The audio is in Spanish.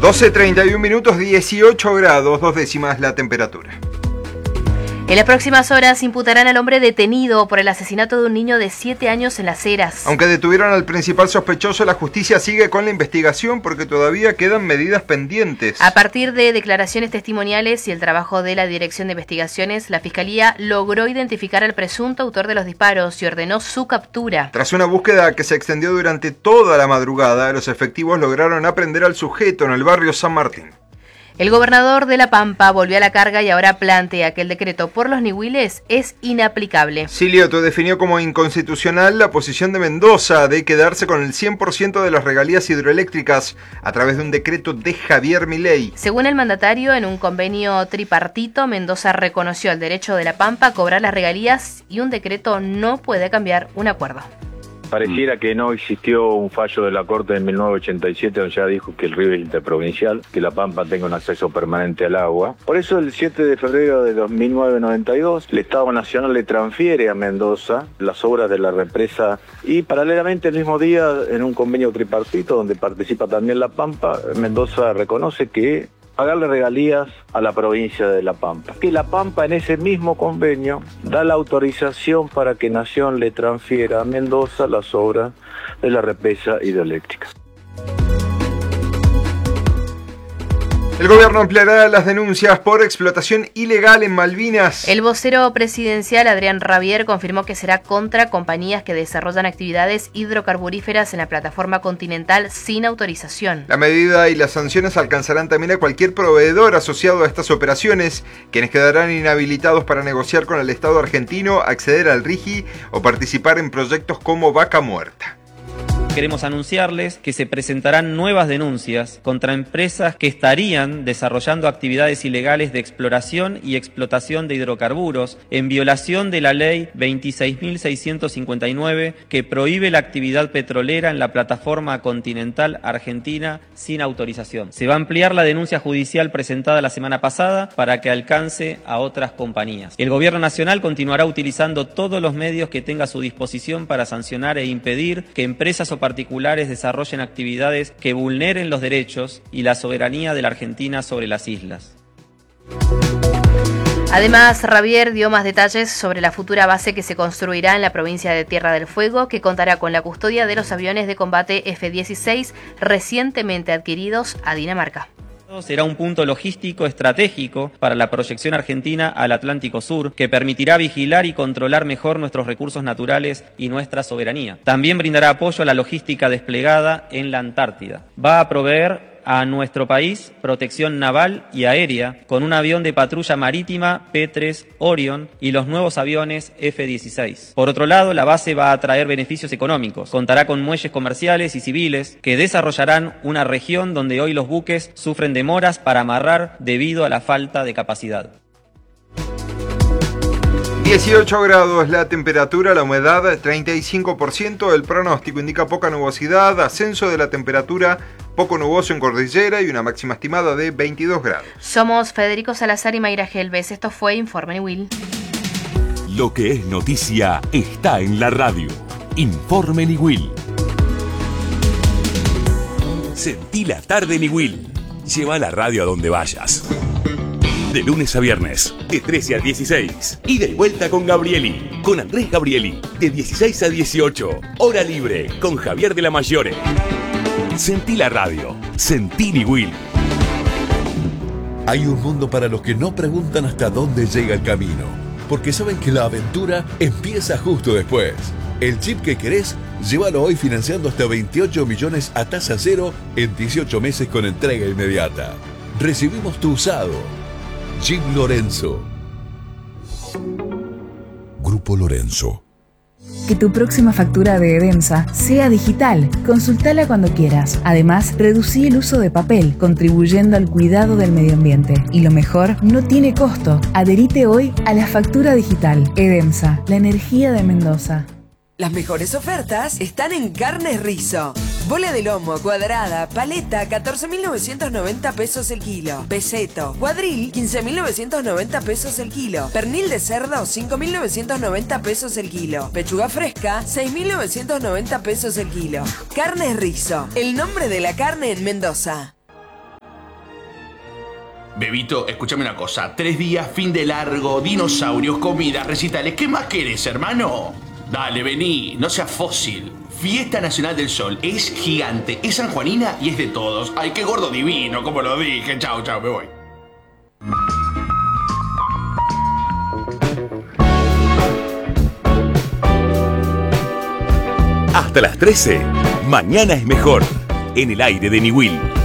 12:31 minutos, 18 grados, 2 décimas la temperatura. En las próximas horas imputarán al hombre detenido por el asesinato de un niño de 7 años en Las Heras. Aunque detuvieron al principal sospechoso, la justicia sigue con la investigación porque todavía quedan medidas pendientes. A partir de declaraciones testimoniales y el trabajo de la Dirección de Investigaciones, la Fiscalía logró identificar al presunto autor de los disparos y ordenó su captura. Tras una búsqueda que se extendió durante toda la madrugada, los efectivos lograron aprender al sujeto en el barrio San Martín. El gobernador de La Pampa volvió a la carga y ahora plantea que el decreto por los Nihuiles es inaplicable. Silioto definió como inconstitucional la posición de Mendoza de quedarse con el 100% de las regalías hidroeléctricas a través de un decreto de Javier Milei. Según el mandatario, en un convenio tripartito, Mendoza reconoció el derecho de La Pampa a cobrar las regalías y un decreto no puede cambiar un acuerdo. Pareciera que no existió un fallo de la Corte en 1987 donde ya dijo que el río es interprovincial, que La Pampa tenga un acceso permanente al agua. Por eso el 7 de febrero de 1992 el Estado Nacional le transfiere a Mendoza las obras de la represa y paralelamente el mismo día en un convenio tripartito donde participa también La Pampa, Mendoza reconoce que pagarle regalías a la provincia de La Pampa. Que La Pampa en ese mismo convenio da la autorización para que Nación le transfiera a Mendoza las obras de la represa hidroeléctrica. El gobierno ampliará las denuncias por explotación ilegal en Malvinas. El vocero presidencial Adrián Rabier confirmó que será contra compañías que desarrollan actividades hidrocarburíferas en la plataforma continental sin autorización. La medida y las sanciones alcanzarán también a cualquier proveedor asociado a estas operaciones, quienes quedarán inhabilitados para negociar con el Estado argentino, acceder al RIGI o participar en proyectos como Vaca Muerta. Queremos anunciarles que se presentarán nuevas denuncias contra empresas que estarían desarrollando actividades ilegales de exploración y explotación de hidrocarburos en violación de la ley 26.659 que prohíbe la actividad petrolera en la plataforma continental argentina sin autorización. Se va a ampliar la denuncia judicial presentada la semana pasada para que alcance a otras compañías. El Gobierno Nacional continuará utilizando todos los medios que tenga a su disposición para sancionar e impedir que empresas o particulares desarrollen actividades que vulneren los derechos y la soberanía de la Argentina sobre las islas. Además, Rabier dio más detalles sobre la futura base que se construirá en la provincia de Tierra del Fuego, que contará con la custodia de los aviones de combate F-16 recientemente adquiridos a Dinamarca. Será un punto logístico estratégico para la proyección argentina al Atlántico Sur, que permitirá vigilar y controlar mejor nuestros recursos naturales y nuestra soberanía. También brindará apoyo a la logística desplegada en la Antártida. Va a proveer a nuestro país protección naval y aérea con un avión de patrulla marítima P-3 Orion y los nuevos aviones F-16. Por otro lado, la base va a traer beneficios económicos. Contará con muelles comerciales y civiles que desarrollarán una región donde hoy los buques sufren demoras para amarrar debido a la falta de capacidad. 18 grados la temperatura, la humedad 35%, el pronóstico indica poca nubosidad, ascenso de la temperatura, poco nuboso en cordillera y una máxima estimada de 22 grados. Somos Federico Salazar y Mayra Gelbes. Esto fue Informe Niwil. Lo que es noticia está en la radio. Informe Niwil. Sentí la tarde Niwil. Lleva la radio a donde vayas. De lunes a viernes, de 13 a 16. Ida y vuelta con Gabrieli, con Andrés Gabrieli, de 16 a 18. Hora libre, con Javier de la Mayore. Sentí la radio, sentí Niwil. Hay un mundo para los que no preguntan hasta dónde llega el camino, porque saben que la aventura empieza justo después. El chip que querés, llévalo hoy financiando hasta 28 millones a tasa cero en 18 meses con entrega inmediata. Recibimos tu usado. Jeep Lorenzo. Grupo Lorenzo. Que tu próxima factura de Edemsa sea digital. Consultala cuando quieras. Además, reducí el uso de papel, contribuyendo al cuidado del medio ambiente. Y lo mejor, no tiene costo. Adherite hoy a la factura digital. Edemsa, la energía de Mendoza. Las mejores ofertas están en Carnes Rizo. Bola de lomo, cuadrada, paleta, 14.990 pesos el kilo. Peseto, cuadril, 15.990 pesos el kilo. Pernil de cerdo, 5.990 pesos el kilo. Pechuga fresca, 6.990 pesos el kilo. Carnes Rizo, el nombre de la carne en Mendoza. Bebito, escúchame una cosa. 3 días, fin de largo, dinosaurios, comidas, recitales. ¿Qué más querés, hermano? Dale, vení, no seas fósil. Fiesta Nacional del Sol. Es gigante, es sanjuanina y es de todos. Ay, qué gordo divino, como lo dije. Chau, chau, me voy. Hasta las 13. Mañana es mejor. En el aire de Niwil.